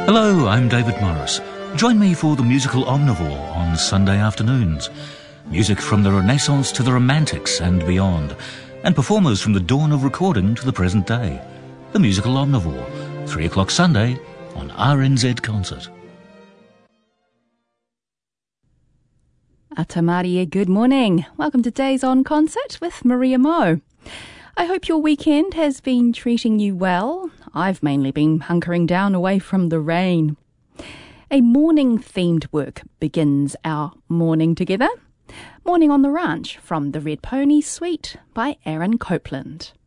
Hello, I'm David Morris. Join me for the musical Omnivore on Sunday afternoons. Music from the Renaissance to the Romantics and beyond, and performers from the dawn of recording to the present day. The musical Omnivore, 3 o'clock Sunday on RNZ Concert. Ata Maria, good morning. Welcome to Days on Concert with Maria Moe. I hope your weekend has been treating you well. I've mainly been hunkering down away from the rain. A morning-themed work begins our morning together. Morning on the Ranch from the Red Pony Suite by Aaron Copland.